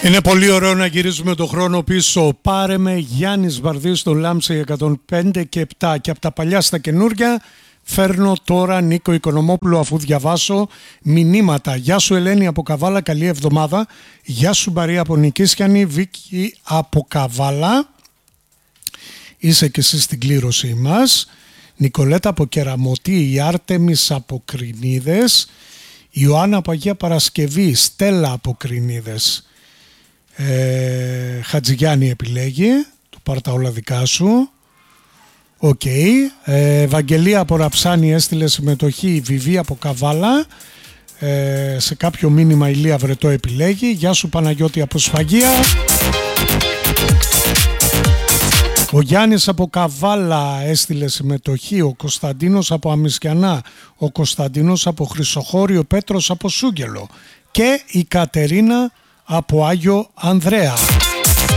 Είναι πολύ ωραίο να γυρίζουμε τον χρόνο πίσω. Πάρε με, Γιάννης Βαρδής στο Λάμψη 105 και 7 και από τα παλιά στα καινούρια. Φέρνω τώρα Νίκο Οικονομόπουλο αφού διαβάσω μηνύματα. Γεια σου Ελένη από Καβάλα, καλή εβδομάδα. Γεια σου Μπαρία από Νικήσιανη, Βίκη από Καβάλα. Είσαι και εσύ στην κλήρωσή μας. Νικολέτα από Κεραμωτή, η Άρτεμις από Κρινίδες, η Ιωάννα από Αγία Παρασκευή, Στέλλα από Κρινίδες. Χατζηγιάννη επιλέγει, του πάρ' τα όλα δικά σου. Οκ. Ευαγγελία από Ραψάνη έστειλε συμμετοχή, Βιβί από Καβάλα. Σε κάποιο μήνυμα Ηλία Βρετό επιλέγει. Γεια σου Παναγιώτη από Σφαγία. Ο Γιάννης από Καβάλα έστειλε συμμετοχή, ο Κωνσταντίνος από Αμισκιανά, ο Κωνσταντίνος από Χρυσοχώριο, Πέτρος από Σούγγελο και η Κατερίνα από Άγιο Ανδρέα.